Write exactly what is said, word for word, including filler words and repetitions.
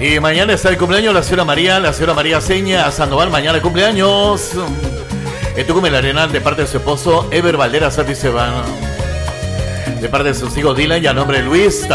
Y mañana está el cumpleaños de la señora María, la señora María Seña Sandoval, mañana el cumpleaños. En Tucumán, el Arenal, de parte de su esposo, Ever Valdera Satisebano. De parte de sus hijos Dylan y a nombre de Luis.